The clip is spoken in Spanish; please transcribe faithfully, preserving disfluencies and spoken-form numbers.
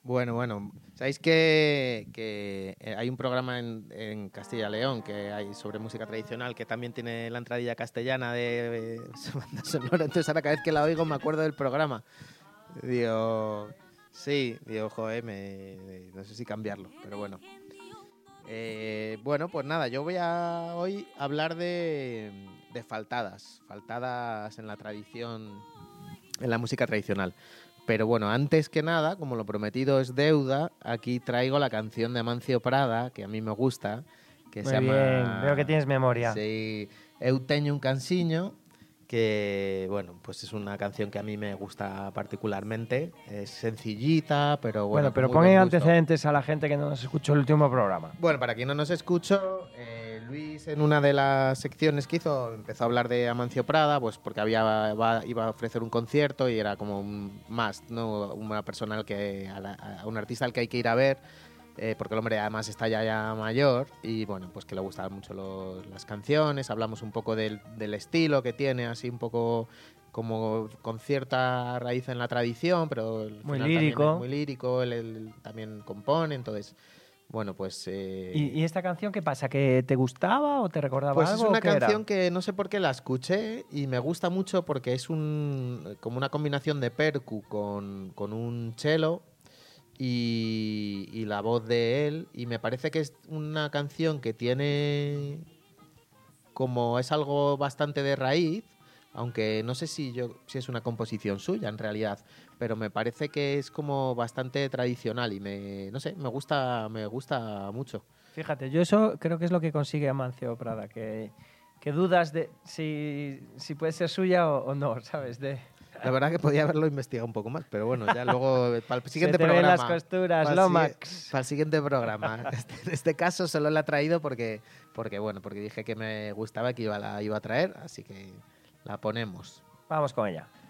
Bueno, bueno, sabéis que, que hay un programa en, en Castilla y León que hay sobre música tradicional que también tiene la entradilla castellana de, de banda sonora, entonces ahora cada vez que la oigo me acuerdo del programa. Digo, sí, digo, joder, me, no sé si cambiarlo, pero bueno. Eh, bueno, pues nada, yo voy a hoy hablar de, de faltadas, faltadas en la tradición, en la música tradicional. Pero bueno, antes que nada, como lo prometido es deuda, aquí traigo la canción de Amancio Prada, que a mí me gusta, que Muy se llama... bien, veo que tienes memoria. Sí, Eu teño un cansiño, que bueno, pues es una canción que a mí me gusta particularmente. Es sencillita, pero bueno, Bueno, pero con muy pon buen en gusto. antecedentes a la gente que no nos escuchó el último programa. Bueno, para quien no nos escuchó, eh, Luis en una de las secciones que hizo empezó a hablar de Amancio Prada, pues porque había va- iba a ofrecer un concierto y era como un must, ¿no? Una persona al que, a, la- a un artista al que hay que ir a ver, eh, porque el hombre además está ya, ya mayor y bueno, pues que le gustaban mucho los- las canciones, hablamos un poco del, del estilo que tiene, así un poco como con cierta raíz en la tradición, pero al Muy final lírico. también es muy lírico, él, él también compone, entonces... Bueno, pues... Eh, ¿Y, ¿Y esta canción qué pasa? ¿Que te gustaba o te recordaba pues algo? es o una qué canción era? que no sé por qué la escuché y me gusta mucho porque es un como una combinación de percu con, con un cello y, y la voz de él, y me parece que es una canción que tiene como es algo bastante de raíz, aunque no sé si yo si es una composición suya en realidad, pero me parece que es como bastante tradicional y me no sé, me gusta me gusta mucho. Fíjate, yo eso creo que es lo que consigue Amancio Prada, que, que dudas de si, si puede ser suya o, o no, ¿sabes? De, La verdad que podía haberlo investigado un poco más, pero bueno, ya luego para el siguiente se te ven las programa. costuras, Para el, si- Lomax. para el siguiente programa. Este- en este caso solo la he traído porque, porque bueno, porque dije que me gustaba que iba, la iba a traer, así que la ponemos. Vamos con ella.